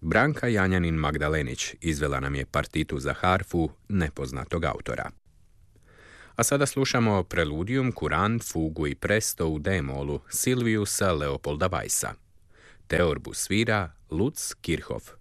Branka Janjanin Magdalenić izvela nam je partitu za harfu nepoznatog autora. A sada slušamo Preludium, Kurant, Fugu i Presto u D-molu Silviusa Leopolda Weissa. Teorbu svira Lutz Kirchhoff.